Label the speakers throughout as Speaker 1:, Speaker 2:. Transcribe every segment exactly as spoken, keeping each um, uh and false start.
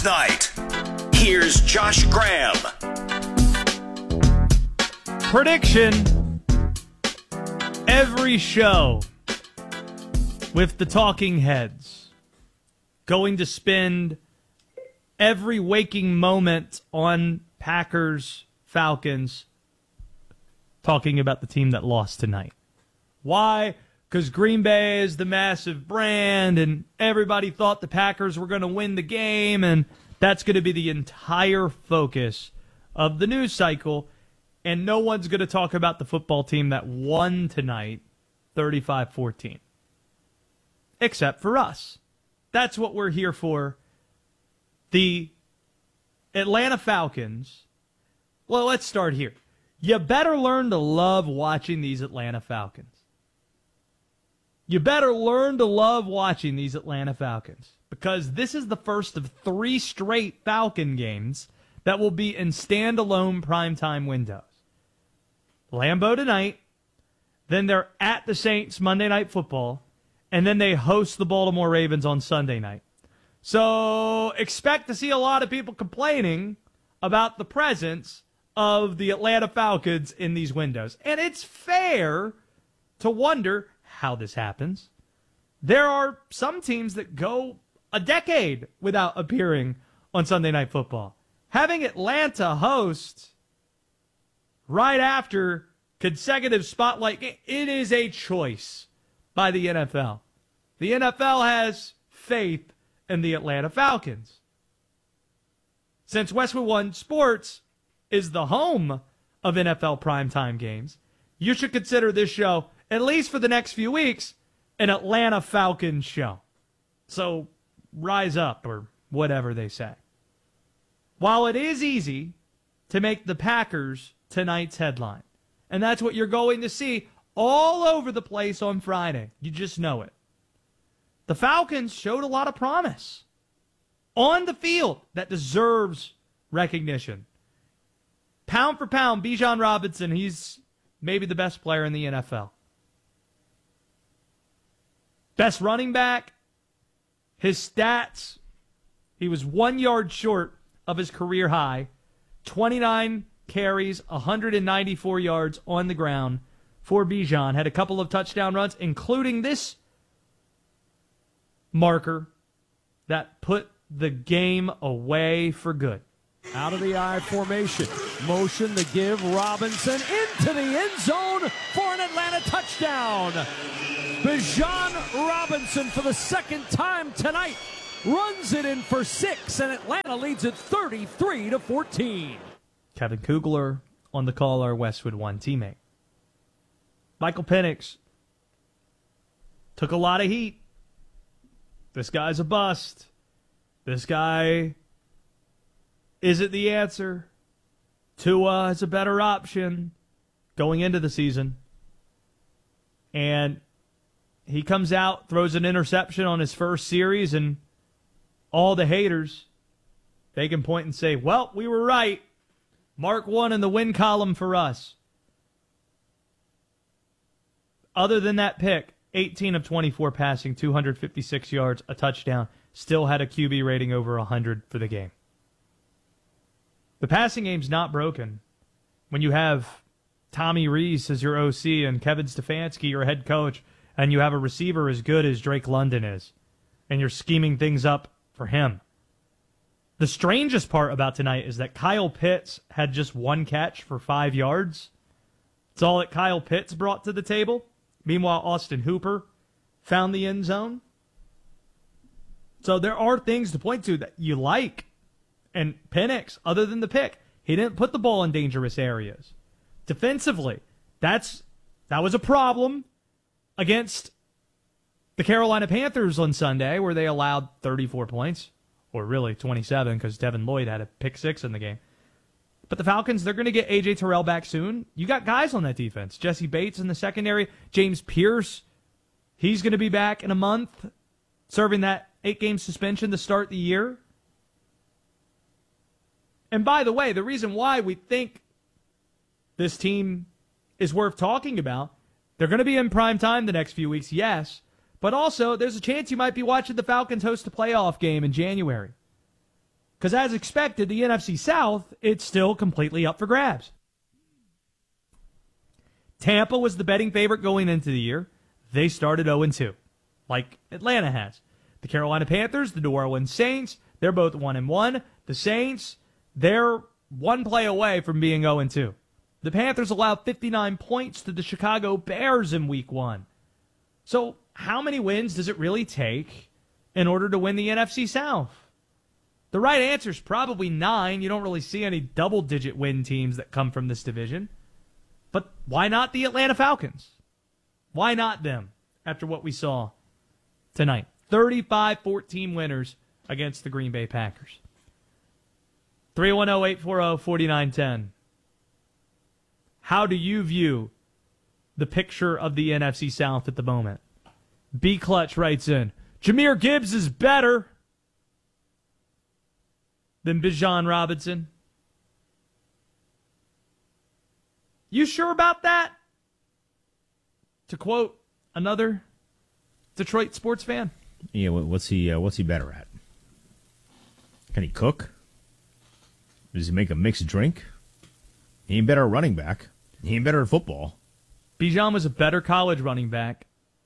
Speaker 1: Night. Here's Josh Graham.
Speaker 2: Prediction. Every show with the talking heads going to spend every waking moment on Packers, Falcons, talking about the team that lost tonight. Why? Because Green Bay is the massive brand, and everybody thought the Packers were going to win the game, and that's going to be the entire focus of the news cycle, and no one's going to talk about the football team that won tonight thirty-five fourteen. Except for us. That's what we're here for. The Atlanta Falcons. Well, let's start here. You better learn to love watching these Atlanta Falcons. You better learn to love watching these Atlanta Falcons, because this is the first of three straight Falcon games that will be in standalone primetime windows. Lambeau tonight, then they're at the Saints Monday Night Football, and then they host the Baltimore Ravens on Sunday night. So expect to see a lot of people complaining about the presence of the Atlanta Falcons in these windows. And it's fair to wonder how this happens. There are some teams that go a decade without appearing on Sunday Night Football. Having Atlanta host right after consecutive spotlight, it is a choice by the N F L. The N F L has faith in the Atlanta Falcons. Since Westwood One Sports is the home of N F L primetime games, you should consider this show, at least for the next few weeks, an Atlanta Falcons show. So rise up, or whatever they say. While it is easy to make the Packers tonight's headline, and that's what you're going to see all over the place on Friday. You just know it. The Falcons showed a lot of promise on the field that deserves recognition. Pound for pound, Bijan Robinson, he's maybe the best player in the N F L. Best running back, his stats, he was one yard short of his career high, twenty-nine carries, one hundred ninety-four yards on the ground for Bijan. Had a couple of touchdown runs, including this marker that put the game away for good.
Speaker 3: Out of the I formation. Motion to give Robinson into the end zone for an Atlanta touchdown. Bijan Robinson, for the second time tonight, runs it in for six, and Atlanta leads it thirty-three to fourteen.
Speaker 2: Kevin Kugler on the call, our Westwood One teammate. Michael Penix took a lot of heat. This guy's a bust. This guy isn't the answer. Tua is a better option going into the season. And he comes out, throws an interception on his first series, and all the haters, they can point and say, well, we were right. Mark one in the win column for us. Other than that pick, eighteen of twenty-four passing, two hundred fifty-six yards, a touchdown. Still had a Q B rating over one hundred for the game. The passing game's not broken when you have Tommy Rees as your O C and Kevin Stefanski, your head coach, and you have a receiver as good as Drake London is, and you're scheming things up for him. The strangest part about tonight is that Kyle Pitts had just one catch for five yards. It's all that Kyle Pitts brought to the table. Meanwhile, Austin Hooper found the end zone. So there are things to point to that you like. And Penix, other than the pick, he didn't put the ball in dangerous areas. Defensively, that's that was a problem against the Carolina Panthers on Sunday, where they allowed thirty-four points, or really twenty-seven, because Devin Lloyd had a pick six in the game. But the Falcons, they're going to get A J Terrell back soon. You got guys on that defense. Jesse Bates in the secondary. James Pierce, he's going to be back in a month, serving that eight-game suspension to start the year. And by the way, the reason why we think this team is worth talking about, they're going to be in prime time the next few weeks, yes, but also there's a chance you might be watching the Falcons host a playoff game in January. Because as expected, the N F C South, it's still completely up for grabs. Tampa was the betting favorite going into the year. They started oh and two, like Atlanta has. The Carolina Panthers, the New Orleans Saints, they're both one and one. The Saints, they're one play away from being oh and two. The Panthers allowed fifty-nine points to the Chicago Bears in week one. So how many wins does it really take in order to win the N F C South? The right answer is probably nine. You don't really see any double-digit win teams that come from this division. But why not the Atlanta Falcons? Why not them after what we saw tonight? thirty-five fourteen winners against the Green Bay Packers. three one zero, eight four zero, four nine one zero. How do you view the picture of the N F C South at the moment? B Clutch writes in, Jahmyr Gibbs is better than Bijan Robinson. You sure about that? To quote another Detroit sports fan.
Speaker 4: Yeah, what's he? Uh, what's he better at? Can he cook? Does he make a mixed drink? He ain't better at running back. He ain't better at football.
Speaker 2: Bijan was a better college running back.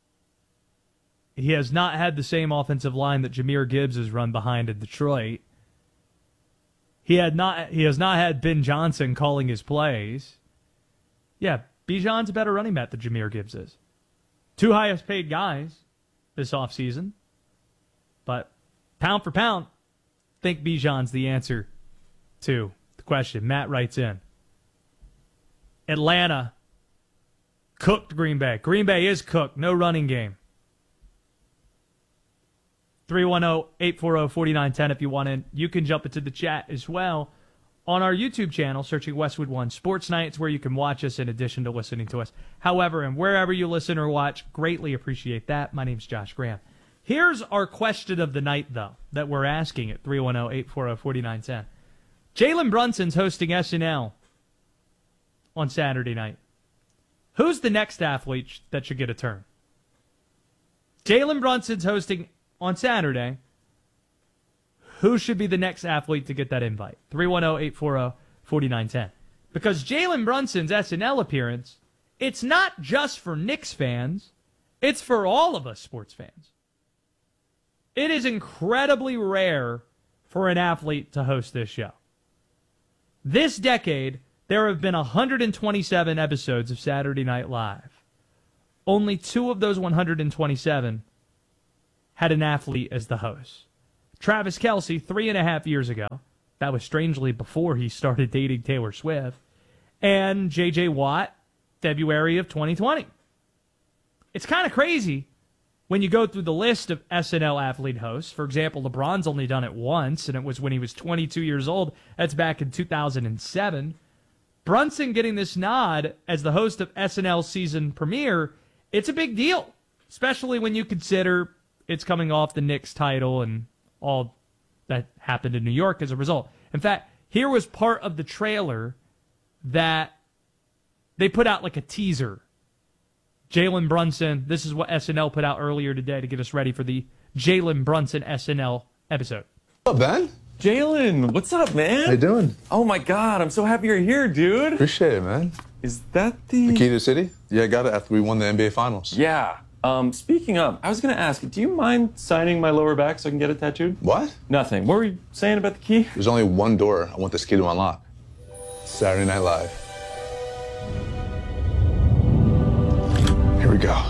Speaker 2: He has not had the same offensive line that Jahmyr Gibbs has run behind in Detroit. He had not. He has not had Ben Johnson calling his plays. Yeah, Bijan's a better running back than Jahmyr Gibbs is. Two highest paid guys this offseason. But pound for pound, I think Bijan's the answer to the question. Matt writes in. Atlanta cooked Green Bay. Green Bay is cooked. No running game. three one zero, eight four zero, four nine one zero if you want in. You can jump into the chat as well on our YouTube channel, searching Westwood One Sports Nights, where you can watch us in addition to listening to us. However, and wherever you listen or watch, greatly appreciate that. My name's Josh Graham. Here's our question of the night, though, that we're asking at three one zero, eight four zero, four nine one zero. Jalen Brunson's hosting S N L on Saturday night. Who's the next athlete that should get a turn? Jalen Brunson's hosting on Saturday. Who should be the next athlete to get that invite? three one zero, eight four zero, four nine one zero. Because Jalen Brunson's S N L appearance, it's not just for Knicks fans. It's for all of us sports fans. It is incredibly rare for an athlete to host this show. This decade, there have been one hundred twenty-seven episodes of Saturday Night Live. Only two of those one hundred twenty-seven had an athlete as the host. Travis Kelce, three and a half years ago. That was strangely before he started dating Taylor Swift. And J J Watt, February of twenty twenty. It's kind of crazy when you go through the list of S N L athlete hosts. For example, LeBron's only done it once, and it was when he was twenty-two years old. That's back in two thousand seven. Brunson getting this nod as the host of S N L season premiere, it's a big deal, especially when you consider it's coming off the Knicks title and all that happened in New York as a result. In fact, here was part of the trailer that they put out like a teaser. Jalen Brunson, this is what S N L put out earlier today to get us ready for the Jalen Brunson S N L episode.
Speaker 5: What's up, Ben?
Speaker 6: Jalen, what's up, man?
Speaker 5: How you doing?
Speaker 6: Oh my God, I'm so happy you're here, dude.
Speaker 5: Appreciate it, man.
Speaker 6: Is that the...
Speaker 5: The key to the city? Yeah, I got it after we won the N B A Finals.
Speaker 6: Yeah. Um, speaking of, I was going to ask, do you mind signing my lower back so I can get it tattooed?
Speaker 5: What?
Speaker 6: Nothing. What were you saying about the key?
Speaker 5: There's only one door I want this key to unlock. Saturday Night Live. Here we go.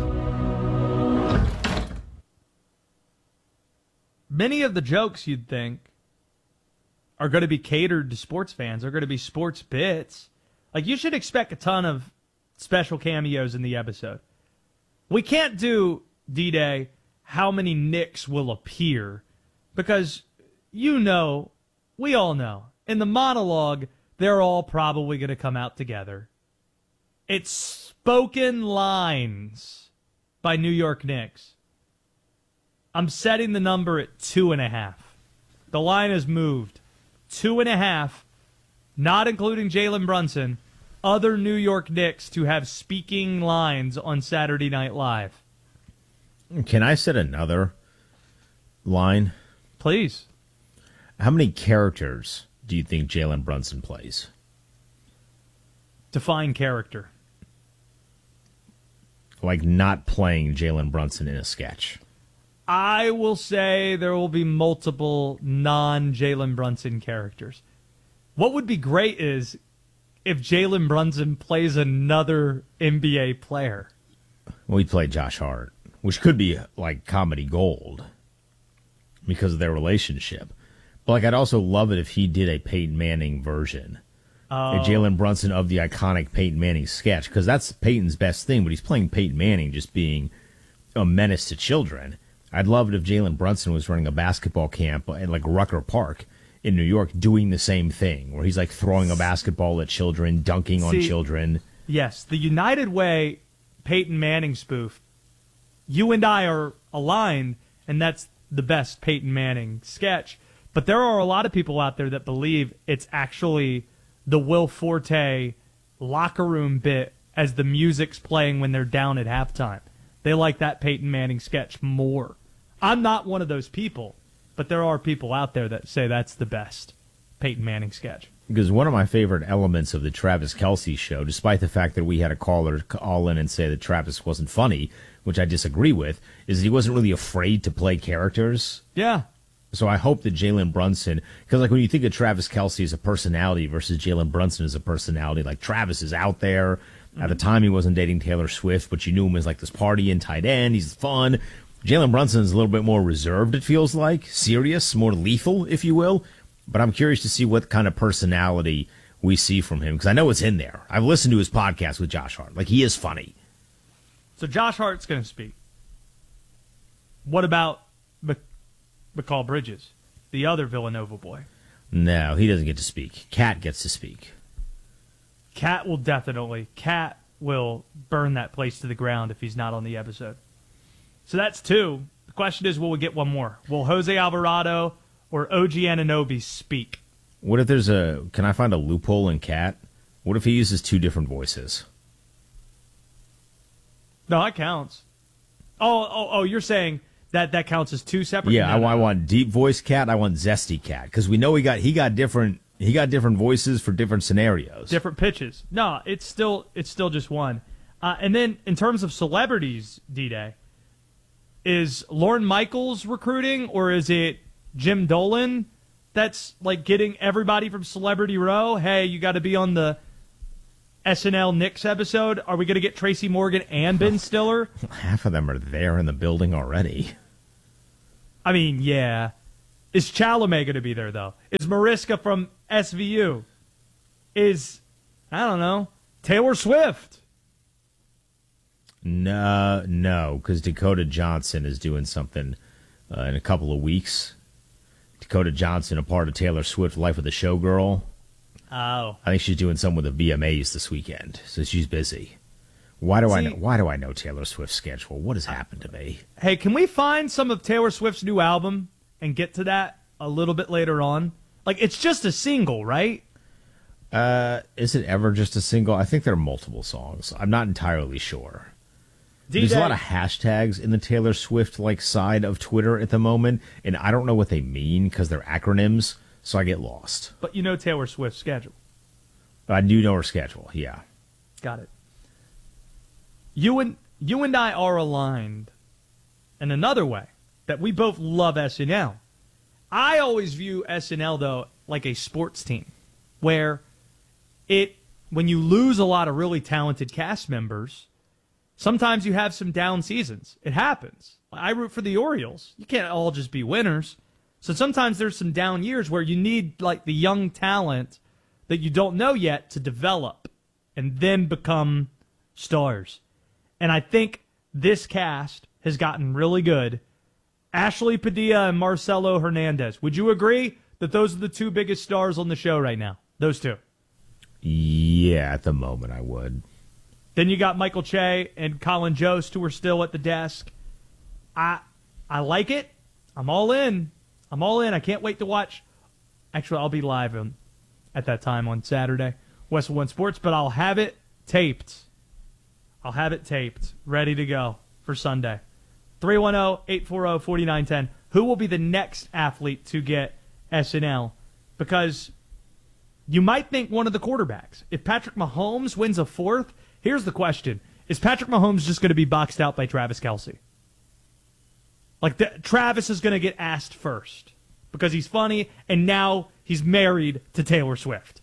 Speaker 2: Many of the jokes you'd think are going to be catered to sports fans, are going to be sports bits. Like, you should expect a ton of special cameos in the episode. We can't do, D-Day, how many Knicks will appear, because you know, we all know, in the monologue, they're all probably going to come out together. It's spoken lines by New York Knicks. I'm setting the number at two and a half. The line has moved. Two and a half, not including Jalen Brunson, other New York Knicks to have speaking lines on Saturday Night Live.
Speaker 4: Can I set another line?
Speaker 2: Please.
Speaker 4: How many characters do you think Jalen Brunson plays?
Speaker 2: Define character.
Speaker 4: Like not playing Jalen Brunson in a sketch.
Speaker 2: I will say there will be multiple non-Jalen Brunson characters. What would be great is if Jalen Brunson plays another N B A player.
Speaker 4: Well, he'd play Josh Hart, which could be like comedy gold because of their relationship. But like, I'd also love it if he did a Peyton Manning version.
Speaker 2: Oh.
Speaker 4: A Jalen Brunson of the iconic Peyton Manning sketch, because that's Peyton's best thing, but he's playing Peyton Manning just being a menace to children. I'd love it if Jalen Brunson was running a basketball camp at like Rucker Park in New York doing the same thing, where he's like throwing a basketball at children, dunking
Speaker 2: See,
Speaker 4: on children.
Speaker 2: Yes, the United Way Peyton Manning spoof, you and I are aligned, and that's the best Peyton Manning sketch. But there are a lot of people out there that believe it's actually the Will Forte locker room bit as the music's playing when they're down at halftime. They like that Peyton Manning sketch more. I'm not one of those people, but there are people out there that say that's the best Peyton Manning sketch.
Speaker 4: Because one of my favorite elements of the Travis Kelce show, despite the fact that we had a caller call in and say that Travis wasn't funny, which I disagree with, is that he wasn't really afraid to play characters.
Speaker 2: Yeah.
Speaker 4: So I hope that Jalen Brunson, because like when you think of Travis Kelce as a personality versus Jalen Brunson as a personality, like Travis is out there. Mm-hmm. At the time he wasn't dating Taylor Swift, but you knew him as like this party and tight end. He's fun. Jalen Brunson is a little bit more reserved, it feels like. Serious, more lethal, if you will. But I'm curious to see what kind of personality we see from him, because I know it's in there. I've listened to his podcast with Josh Hart. Like, he is funny.
Speaker 2: So Josh Hart's going to speak. What about Mc- McCall Bridges, the other Villanova boy?
Speaker 4: No, he doesn't get to speak. Cat gets to speak.
Speaker 2: Cat will definitely. Cat will burn that place to the ground if he's not on the episode. So that's two. The question is, will we get one more? Will Jose Alvarado or O G Anunoby speak?
Speaker 4: What if there's a... Can I find a loophole in Cat? What if he uses two different voices?
Speaker 2: No, that counts. Oh, oh, oh! You're saying that that counts as two separate?
Speaker 4: Yeah,
Speaker 2: no,
Speaker 4: I,
Speaker 2: no,
Speaker 4: I
Speaker 2: no.
Speaker 4: want deep voice Cat. I want zesty Cat, because we know he got he got different he got different voices for different scenarios.
Speaker 2: Different pitches. No, it's still it's still just one. Uh, and then in terms of celebrities, D-Day, is Lorne Michaels recruiting, or is it Jim Dolan that's like getting everybody from Celebrity Row? Hey, you got to be on the S N L Knicks episode. Are we going to get Tracy Morgan and Ben Stiller?
Speaker 4: Half of them are there in the building already.
Speaker 2: I mean, yeah. Is Chalamet going to be there, though? Is Mariska from S V U? Is, I don't know, Taylor Swift?
Speaker 4: No, no, because Dakota Johnson is doing something uh, in a couple of weeks. Dakota Johnson, a part of Taylor Swift Life of the Showgirl.
Speaker 2: Oh.
Speaker 4: I think she's doing some with the V M As this weekend, so she's busy. Why do
Speaker 2: See,
Speaker 4: I know? Why do I know Taylor Swift's schedule? What has happened to me?
Speaker 2: Hey, can we find some of Taylor Swift's new album and get to that a little bit later on? Like, it's just a single, right?
Speaker 4: Uh, is it ever just a single? I think there are multiple songs. I'm not entirely sure.
Speaker 2: D-Day.
Speaker 4: There's a lot of hashtags in the Taylor Swift like side of Twitter at the moment, and I don't know what they mean because they're acronyms, so I get lost.
Speaker 2: But you know Taylor Swift's schedule.
Speaker 4: I do know her schedule, yeah.
Speaker 2: Got it. You and you and I are aligned in another way, that we both love S N L. I always view S N L, though, like a sports team, where it when you lose a lot of really talented cast members, sometimes you have some down seasons. It happens. I root for the Orioles. You can't all just be winners. So sometimes there's some down years where you need like the young talent that you don't know yet to develop and then become stars. And I think this cast has gotten really good. Ashley Padilla and Marcelo Hernandez. Would you agree that those are the two biggest stars on the show right now? Those two.
Speaker 4: Yeah, at the moment I would.
Speaker 2: Then you got Michael Che and Colin Jost, who are still at the desk. I I like it. I'm all in. I'm all in. I can't wait to watch. Actually, I'll be live on, at that time on Saturday, West One Sports, but I'll have it taped. I'll have it taped, ready to go for Sunday. three one zero, eight four zero, four nine one zero. Who will be the next athlete to get S N L because you might think one of the quarterbacks. If Patrick Mahomes wins a fourth, here's the question. Is Patrick Mahomes just going to be boxed out by Travis Kelce? Like, the, Travis is going to get asked first because he's funny, and now he's married to Taylor Swift.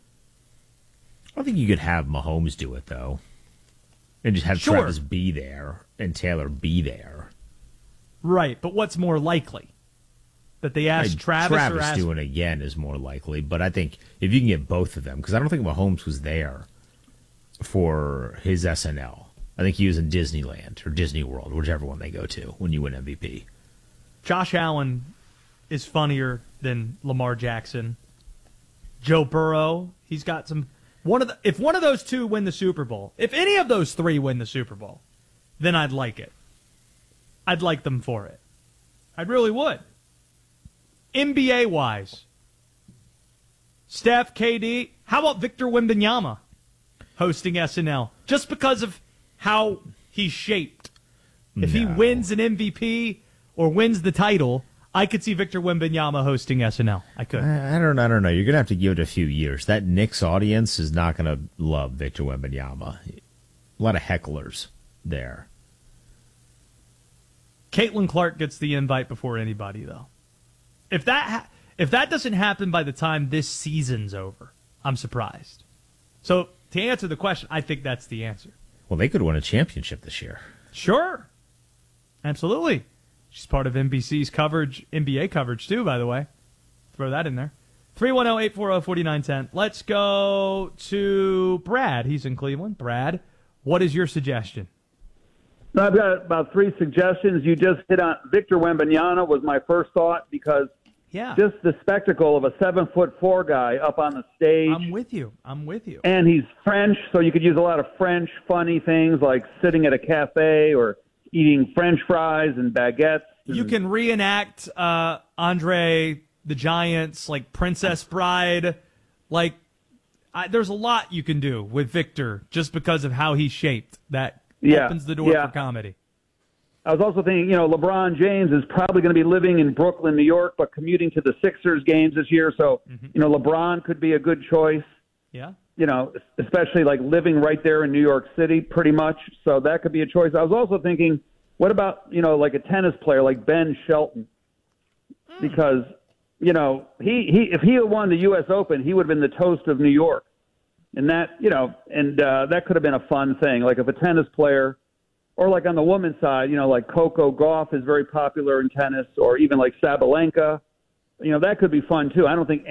Speaker 4: I think you could have Mahomes do it, though. And just have
Speaker 2: Sure.
Speaker 4: Travis be there and Taylor be there.
Speaker 2: Right, but what's more likely? That they ask
Speaker 4: I'd-
Speaker 2: Travis,
Speaker 4: Travis
Speaker 2: or ask...
Speaker 4: doing it again is more likely, but I think if you can get both of them, because I don't think Mahomes was there for his S N L. I think he was in Disneyland or Disney World, whichever one they go to when you win M V P.
Speaker 2: Josh Allen is funnier than Lamar Jackson. Joe Burrow, he's got some... One of the, if one of those two win the Super Bowl, if any of those three win the Super Bowl, then I'd like it. I'd like them for it. I really would. N B A-wise, Steph, K D, how about Victor Wembanyama hosting S N L? Just because of how he's shaped. If he
Speaker 4: No.
Speaker 2: wins an M V P or wins the title, I could see Victor Wembanyama hosting S N L. I could.
Speaker 4: I I don't, I don't know. You're going to have to give it a few years. That Knicks audience is not going to love Victor Wembanyama. A lot of hecklers there.
Speaker 2: Caitlin Clark gets the invite before anybody, though. If that ha- if that doesn't happen by the time this season's over, I'm surprised. So to answer the question, I think that's the answer.
Speaker 4: Well, they could win a championship this year.
Speaker 2: Sure, absolutely. She's part of N B C's coverage, N B A coverage too. By the way, throw that in there. three one zero, eight four zero, four nine one zero. Let's go to Brad. He's in Cleveland. Brad, what is your suggestion?
Speaker 7: No, I've got about three suggestions. You just hit on Victor Wembanyama was my first thought because
Speaker 2: Yeah,
Speaker 7: just the spectacle of a seven foot four guy up on the stage,
Speaker 2: I'm with you. I'm with you.
Speaker 7: and he's French, so you could use a lot of French funny things like sitting at a cafe or eating French fries and baguettes.
Speaker 2: You can reenact uh, Andre the Giant's like Princess Bride. Like, I, there's a lot you can do with Victor just because of how he's shaped. That
Speaker 7: Yeah,
Speaker 2: opens the door
Speaker 7: yeah.
Speaker 2: for comedy.
Speaker 7: I was also thinking, you know, LeBron James is probably going to be living in Brooklyn, New York, but commuting to the Sixers games this year. So,
Speaker 2: Mm-hmm.
Speaker 7: you know, LeBron could be a good choice.
Speaker 2: Yeah.
Speaker 7: You know, especially like living right there in New York City, pretty much. So that could be a choice. I was also thinking, what about, you know, like a tennis player like Ben Shelton? Because, you know, he, he if he had won the U S Open, he would have been the toast of New York. And that, you know, and uh, that could have been a fun thing. Like if a tennis player, or like on the women's side, you know, like Coco Gauff is very popular in tennis, or even like Sabalenka, you know, that could be fun too. I don't think